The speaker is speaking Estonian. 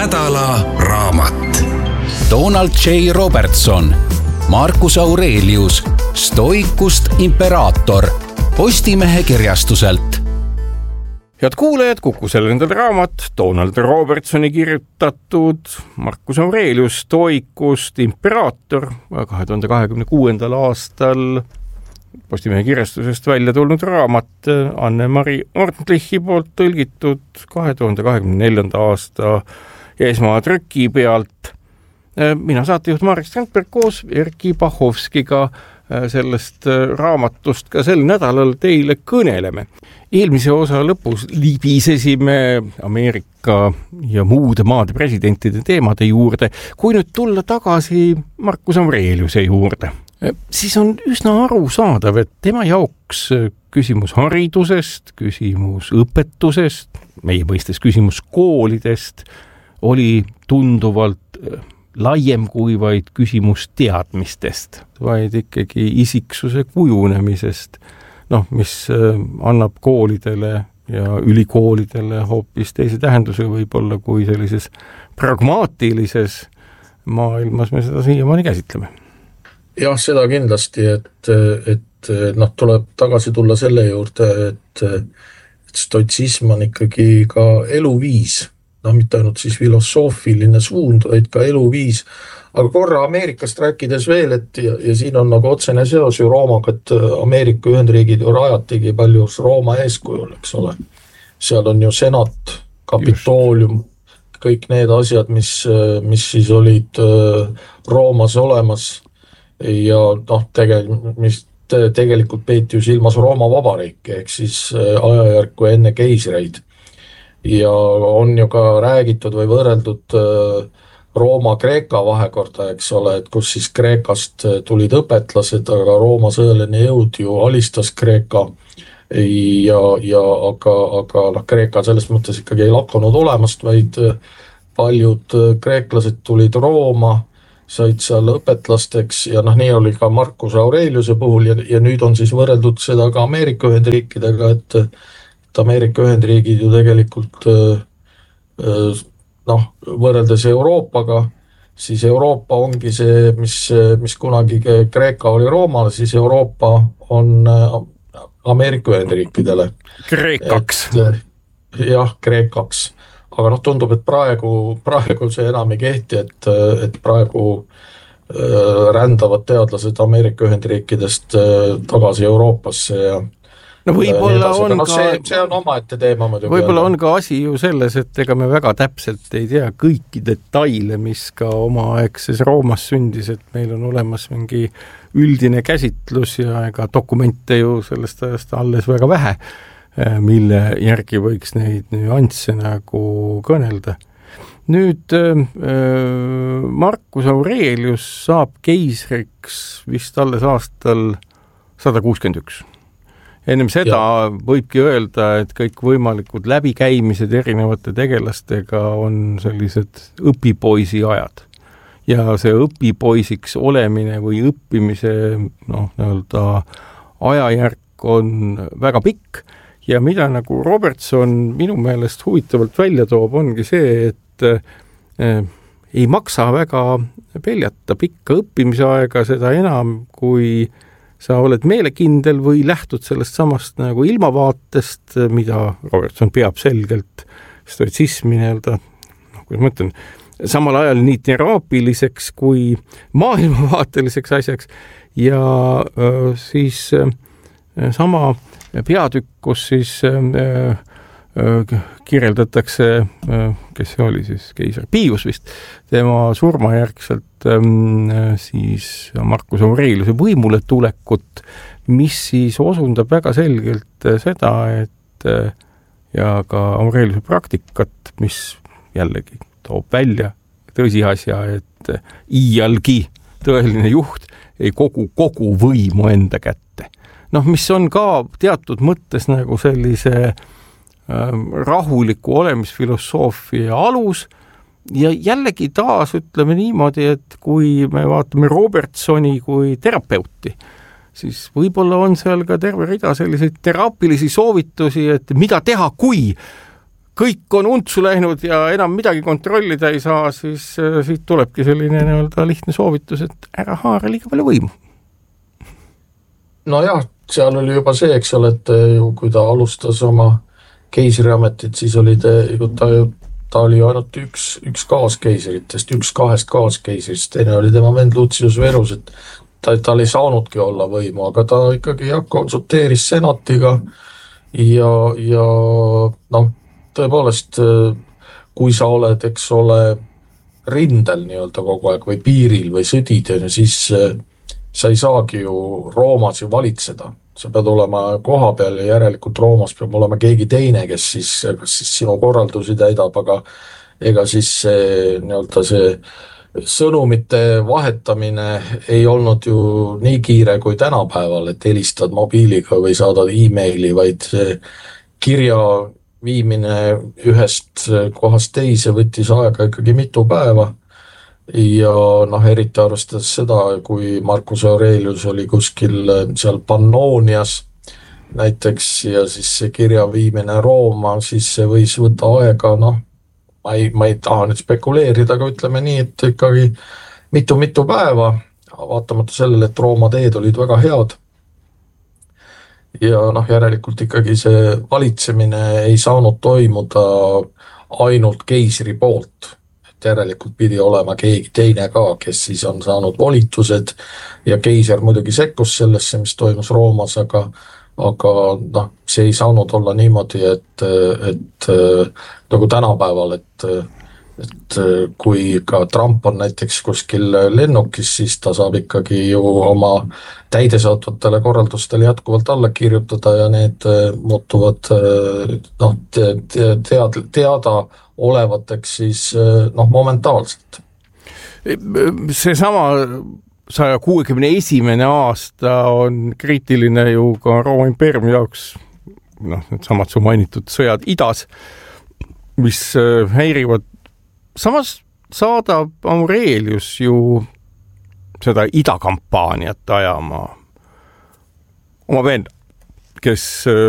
nädala raamat. Donald J. Robertson, Marcus Aurelius, Stoikust imperaator, Postimehe kirjastuselt. Head kuulajad, Kuku selle nädala raamat, Donald Robertsoni kirjutatud Marcus Aurelius, Stoikust imperaator, 2026. aastal Postimehe kirjastusest välja tulnud raamat, Anne-Mari Orntlichi poolt tõlgitud 2024. aasta esmatrüki pealt. Mina saatejuht Marek Strandberg koos Erki Pahovskiga sellest raamatust ka sel nädalal teile kõneleme. Eelmise osa lõpus libisesime Ameerika ja muude maade presidentide teemade juurde. Kui nüüd tulla tagasi Marcus Aureliuse juurde, siis on üsna arusaadav, et tema jaoks küsimus haridusest, küsimus õpetusest, meie mõistes küsimus koolidest oli tunduvalt laiem kui vaid küsimus teadmistest, vaid ikkagi isiksuse kujunemisest, mis annab koolidele ja ülikoolidele hoopis teise tähenduse võib-olla kui sellises pragmaatilises maailmas me seda siiamaani käsitleme. Jah, seda kindlasti, et tuleb tagasi tulla selle juurde, et stoitsism on ikkagi ka eluviis, mitte ainult siis filosoofiline suund, vaid ka eluviis. Aga korra Ameerikast rääkides veel, ja siin on nagu otsene seos ju Roomaga, et Ameerika Ühendriigid ju rajatigi palju Rooma eeskujul, eks ole. Seal on ju senat, kapitoolium, kõik need asjad, mis siis olid Roomas olemas ja mis tegelikult peeti ju silmas Rooma vabariiki, ehk siis ajajärku enne keisreid. Ja on ju ka räägitud või võrreldud Rooma-Kreeka vahekorda, eks ole, et kus siis Kreekast tulid õpetlased, aga Rooma sõjaline jõud ju alistas Kreeka aga Kreeka selles mõttes ikkagi ei lakkunud olemast, vaid paljud kreeklased tulid Rooma, said seal õpetlasteks ja nii oli ka Marcus Aureliuse puhul ja nüüd on siis võrreldud seda ka Ameerika Ühendriikidega, et Ameerika Ühendriigid ju tegelikult võrreldes Euroopaga, siis Euroopa ongi see, mis kunagi Kreeka oli Roomale, siis Euroopa on Ameerika Ühendriikidele. Kreekaks. Jah, Kreekaks. Aga tundub, et praegu see enam ei kehti, et praegu rändavad teadlased Ameerika Ühendriikidest tagasi Euroopasse ja võib-olla on ka see on omaette teema muidugi. Võib-olla on ka asi ju selles, et ega me väga täpselt ei tea kõiki detaile, mis ka omaaegses Roomas sündis, et meil on olemas mingi üldine käsitlus ja ega dokumente ju sellest ajast alles väga vähe, mille järgi võiks neid nüansse nagu kõnelda. Nüüd Marcus Aurelius saab keisriks vist alles aastal 161. Ennem seda võibki öelda, et kõik võimalikud läbikäimised erinevate tegelastega on sellised õpipoisi ajad. Ja see õpipoisiks olemine või õppimise ajajärk on väga pikk ja mida nagu Robertson minu meelest huvitavalt välja toob, ongi see, et ei maksa väga peljata pikka õppimise aega, seda enam kui sa oled meelekindel või lähtud sellest samast nagu ilmavaatest, mida Robertson peab selgelt stoitsismi kuidas ma ütlen, samal ajal nii teraapiliseks kui maailmavaateliseks asjaks ja siis sama peatükk, kus siis kirjeldatakse, kes see oli siis, keiser Pius vist, tema surmajärgselt siis Marcus Aureliuse võimule tulekut, mis siis osundab väga selgelt seda, et ja ka Aureliuse praktikat, mis jällegi toob välja tõsiasja, et iialgi tõeline juht ei kogu võimu enda kätte. Mis on ka teatud mõttes nagu sellise rahuliku olemisfilosoofia alus ja jällegi taas ütleme niimoodi, et kui me vaatame Robertsoni kui terapeuti, siis võib-olla on seal ka terve rida selliseid teraapilisi soovitusi, et mida teha, kui kõik on untsu läinud ja enam midagi kontrollida ei saa, siis siit tulebki selline lihtne soovitus, et ära haara liiga palju võimu. Nojah, seal oli juba see, eks ole, et kui ta alustas oma keisriametit, siis oli ta oli ainult üks kaaskeiseritest, üks 2 kaaskeiserist, teine oli tema vend Lucius Verus, et ta ei saanudki olla võimu, aga ta ikkagi konsulteeris senatiga ja tõepoolest, kui sa oled, eks ole, rindel nii-öelda kogu aeg või piiril või sõdid, siis sa ei saagi ju Roomas ju valitseda. Sa pead olema koha peal ja järelikult Roomas peab olema keegi teine, kes siis sinu korraldusi täidab, aga ega siis see sõnumite vahetamine ei olnud ju nii kiire kui tänapäeval, et helistad mobiiliga või saadad e-maili, vaid kirja viimine ühest kohast teise võttis aega ikkagi mitu päeva ja eriti arvestades seda, kui Marcus Aurelius oli kuskil seal Pannonias näiteks ja siis see kirja viimine Rooma, siis see võis võtta aega, ma ei taha nüüd spekuleerida, aga ütleme nii, et ikkagi mitu päeva, vaatamata sellele, et Rooma teed olid väga head. Ja järelikult ikkagi see valitsemine ei saanud toimuda ainult keisri poolt. Et järelikult pidi olema keegi teine ka, kes siis on saanud volitused ja keiser muidugi sekkus sellesse, mis toimus Roomas, aga see ei saanud olla niimoodi, et nagu tänapäeval, et kui ka Trump on näiteks kuskil lennukis, siis ta saab ikkagi ju oma täidesaatvatele korraldustele jätkuvalt alla kirjutada ja need muutuvad teada olevateks siis momentaalselt. Seesama 161. aasta on kriitiline ju ka Rooma impeeriumi jaoks, need samad su mainitud sõjad idas, mis häirivad. Samas saadab Aurelius ju seda idakampaaniat ajama oma vend, kes